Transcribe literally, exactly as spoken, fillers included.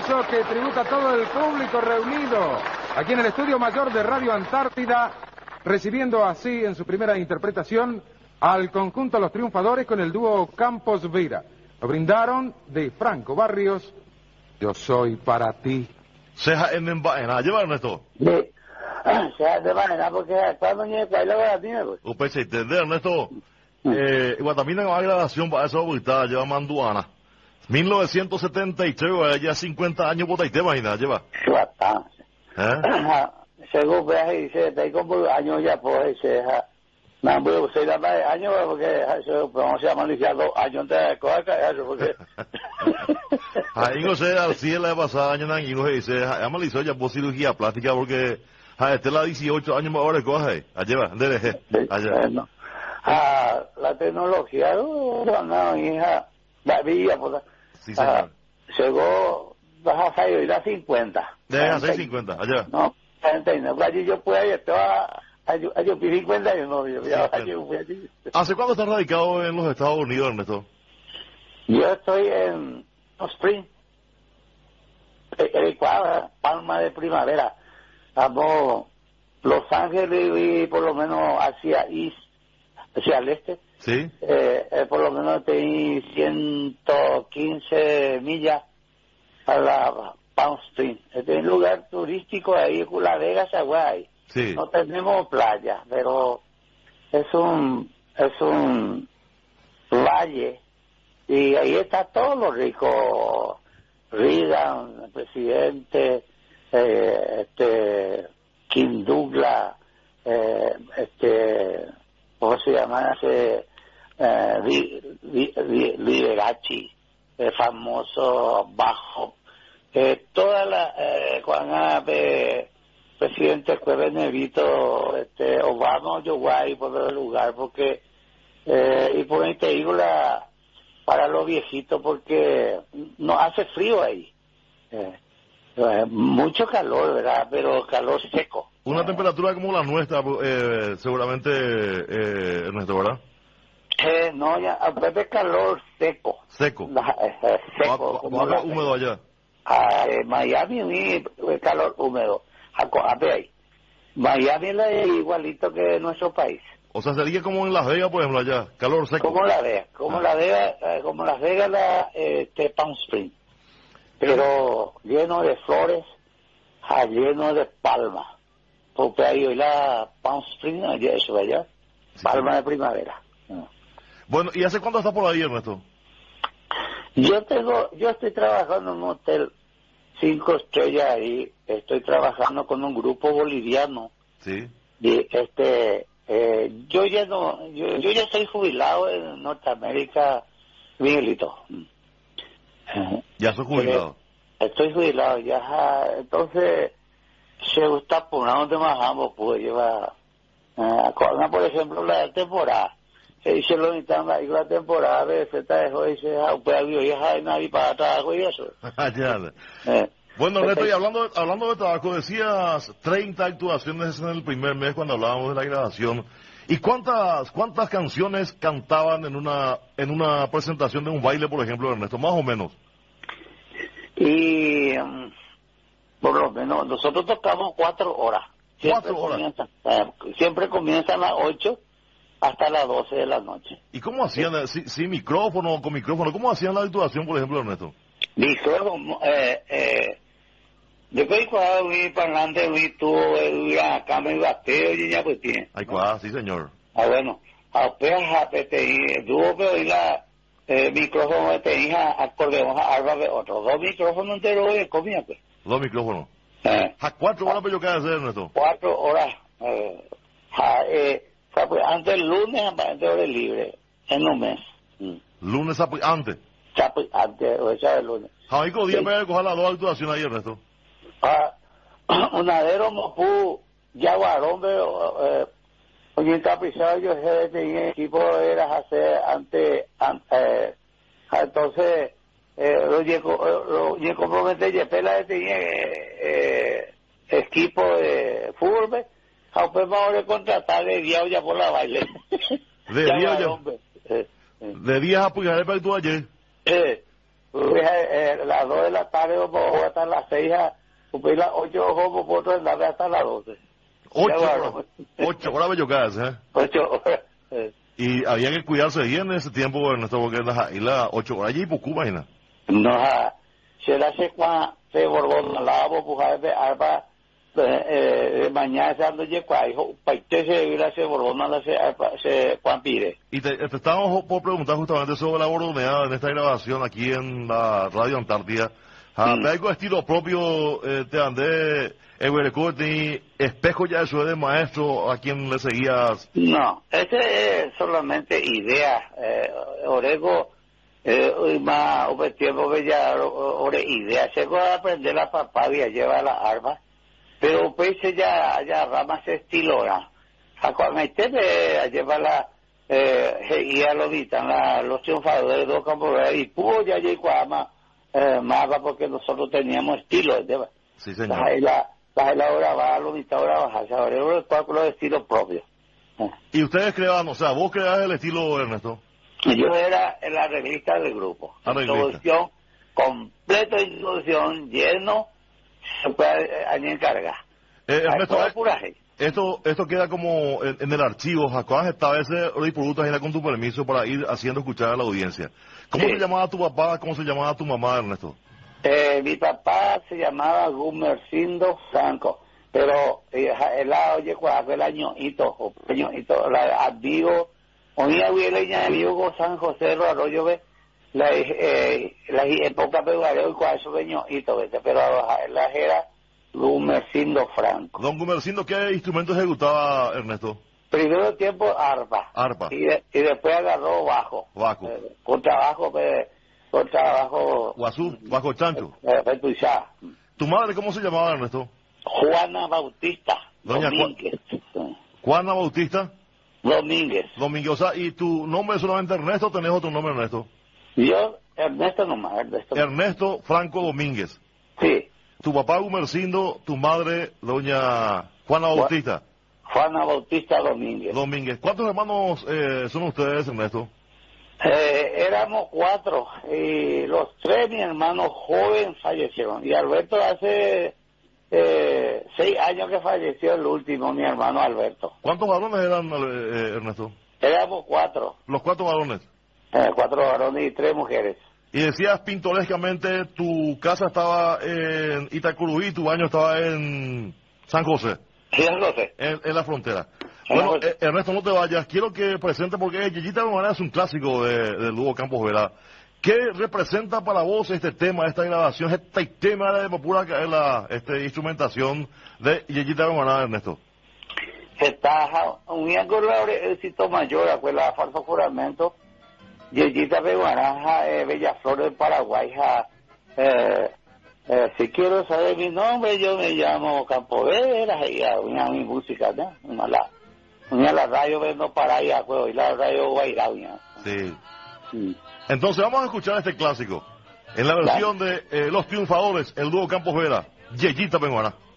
aplauso que tributa a todo el público reunido aquí en el estudio mayor de Radio Antártida, recibiendo así en su primera interpretación al conjunto Los Triunfadores con el dúo Campos Vira. Lo brindaron de Franco Barrios, Yo Soy Para Ti. Seja en Embaena, ¿lleva Ernesto? Sí. Seja de manera porque cuando llegue para la tiene pues. Usted se entiende, Ernesto. Eh, Guatamina con una grabación para esa ahorita lleva Manduana. mil novecientos setenta y tres, ya cincuenta años por ahí, ¿te imaginas? Lleva. Bastante. ¿Eh? Según veas y dice, está como años ya pues, se no voy a usar la más años porque vamos a maliciar dos años de cosas eso porque ahí no sé, al cielo de pasada año y no se dice, ya malizó ya por cirugía plástica porque a este la dieciocho años más ahora coge, allá va, de allá. Ah, la tecnología, no, no, hija, la vida, pues, sí, señor. Llegó, vas a salir la cincuenta. Deja seis cincuenta, allá. No, treinta y nueve, allí yo puedo ir, estaba, yo fui cincuenta y no, yo ya fui allí. ¿Hace cuándo estás radicado en los Estados Unidos, Ernesto? Yo estoy en Spring, el cuadra, Palma de Primavera. Vamos, Los Ángeles y por lo menos hacia East, hacia el este. Sí. Eh, eh, por lo menos tengo ciento quince millas a la Palm Springs. Este es un lugar turístico ahí, La Vegas, Hawaii. Sí. No tenemos playa, pero es un es un valle y ahí está todo lo rico. Reagan, el presidente, eh, este Kim Douglas, eh, este ¿cómo se llama ese? Eh, Liberace, el famoso Bajo, eh, toda la eh, cuando eh, presidente fue Benevito, este Obama, yo voy por el lugar porque eh, y por ahí te digo la para los viejitos porque no hace frío ahí, eh, eh, mucho calor, verdad, pero calor seco. Una temperatura como la nuestra, eh, seguramente, eh, Ernesto, ¿verdad? Eh, no, ya, a veces calor seco. Seco. La, eh, seco. ¿Cómo la húmedo allá? Ah, eh, Miami, mi calor húmedo. A, a ver ahí. Miami es igualito que nuestro país. O sea, sería como en Las Vegas, por ejemplo, allá, calor seco. Como Las Vegas, como ah. Las Vegas, eh, como Las Vegas, la, este, Palm Springs. Pero lleno de flores, ah, lleno de palmas. Porque ahí hoy la Palm Springs, allá, eso allá, sí, palma sí. de primavera. Bueno, ¿y hace cuánto está por ahí, Ernesto? Yo tengo, yo estoy trabajando en un hotel cinco estrellas ahí, estoy trabajando con un grupo boliviano. Sí. Y este, eh, yo ya no, yo, yo ya estoy jubilado en Norteamérica, Miguelito. Ya soy jubilado. Eh, estoy jubilado ya, entonces se gusta por donde más ambos pues lleva, eh, por ejemplo la temporada. Se se lo necesitan la, la temporada de feta de hoy se ha podido viajar nadie para trabajo y eso. ya. Eh, bueno, Ernesto, y hablando, hablando de trabajo, decías treinta actuaciones en el primer mes cuando hablábamos de la grabación. ¿Y cuántas cuántas canciones cantaban en una en una presentación de un baile, por ejemplo, Ernesto? Más o menos. Y um, por lo menos nosotros tocamos cuatro horas. Siempre Cuatro horas. Comienza, eh, siempre comienzan a las ocho hasta las doce de la noche. ¿Y cómo hacían, sin si micrófono o con micrófono, cómo hacían la actuación, por ejemplo, Ernesto? Micrófono, eh, eh, después cuando vi para adelante, vi tú, la cama y bateo y ya pues tiene. Ay, cuá, sí, señor. Ah, bueno, a peja, te dúo, pero y la eh, micrófono te hija, acordeón, arba, otros dos micrófonos enteros y comía, pues. Dos micrófonos. Eh, ¿A cuatro horas pero yo qué hacer, Ernesto? Cuatro horas, eh, ja, eh, pues, antes el lunes, antes de hora libre, en un mes. Mm. Lunes a, antes. Ya, pues, antes, o sea, el lunes. Jaico día para coger las dos actuaciones ahí, Ernesto. Ah, unadero Mopú, Yaguarón, pero, eh, oye, encaprichado, yo sé, tenía equipo, era hacer antes, antes, eh, entonces, eh, lo llegué comprometer, y pela tenía, eh, equipo de fútbol, aunque vamos a contratar de día ya por la baile. De día ya. Eh, eh. De día a apoyar para tú ayer. Eh, Pues, eh, las dos de la tarde o hasta las seis, pues las ocho o por otro andar hasta las doce. Ocho horas, ocho horas bellocadas, ¿eh? Ocho horas. Eh. Y había que cuidarse bien en ese tiempo, Ernesto, porque las las ocho horas allí, pues, imagina. No, se la hace cuando se volvió la lavo, pujar de arpa, de mañana se ando ye cuá, hijo, paite se vira se volvió la se arpa, se cuán pide. Y te, te estábamos por preguntar justamente sobre la bordoneada en esta grabación aquí en la Radio Antártida. Mm. ¿Te algo estilo propio, eh, te andé, Evercorti, espejo ya eso de maestro a quien le seguías? No, ese es solamente idea, eh, Orego, eh, más, o tiempo que ya, ore idea, llegó a aprender la papadia, lleva la arma, pero pues ya, ya ramas estilo, ¿no? A cuando esté, lleva la, eh, y a lo ditan, los triunfadores de dos campos, y pudo ya llegó a más, eh, más porque nosotros teníamos estilo, ¿verdad? Sí, señor. La, la, la, la hora va, la mitad hora baja, o sea, el cálculo de estilo propio. Eh. ¿Y ustedes creaban, o sea, vos creabas el estilo, Ernesto? Yo era el arreglista del grupo. Introducción, completo de introducción, lleno, se puede añadir encargar. Eh, Ernesto, esto, esto queda como en, en el archivo, Jacob, esta vez hoy productos ahí con tu permiso para ir haciendo escuchar a la audiencia. ¿Cómo sí. se llamaba tu papá, cómo se llamaba tu mamá, Ernesto? Eh, mi papá se llamaba Gumercindo Franco, pero eh, el oye cuando el añoito, o añoito, la amigo, oía huele ya amigo San José lo arroyo ve, la eh, la época peruana y cuál eso añoito, pero la era Gumercindo Franco. Don Gumercindo, ¿qué instrumentos ejecutaba, Ernesto? Primero tiempo arpa. Arpa. Y, de, y después agarró bajo. Bajo. Eh, con trabajo, pues, con trabajo. Guazú, bajo chancho. Eh, eh, ¿Tu madre cómo se llamaba, Ernesto? Juana Bautista. Doña Domínguez. Ju Juana Bautista. Domínguez. Domínguez, o sea, ¿y tu nombre es solamente Ernesto o tenés otro nombre, Ernesto? Yo, Ernesto nomás, Ernesto. Ernesto Franco Domínguez. Sí. Tu papá Gumercindo, tu madre, doña Juana Bautista. Juana Bautista Domínguez. Domínguez. ¿Cuántos hermanos eh, son ustedes, Ernesto? Eh, éramos cuatro, y los tres, mi hermano joven, fallecieron. Y Alberto hace eh, seis años que falleció el último, mi hermano Alberto. ¿Cuántos varones eran, eh, Ernesto? Éramos cuatro. ¿Los cuatro varones? Eh, cuatro varones y tres mujeres. Y decías pintorescamente, tu casa estaba en Itacurubí, tu baño estaba en San José. Sí, San José. En, en la frontera. Bueno, eh, Ernesto, no te vayas. Quiero que presente, porque Yeyita Benguaraná es un clásico de, del dúo Campos Vera. ¿Qué representa para vos este tema, esta grabación, este tema de pura la este, instrumentación de Yeyita Benguaraná, Ernesto? Está un con el éxito mayor, fue la falso juramento. Yeyita Benguaraná, eh, Bellaflor del Paraguay, eh, eh, si quiero saber mi nombre, yo me llamo Campovera, y a una mi música, ¿no? Una la, una la radio no para allá, pues, y la radio Guairá, sí. sí. Entonces vamos a escuchar este clásico, en la versión claro. de eh, Los Triunfadores, el dúo Campos Vera, Yeyita Benguaraná.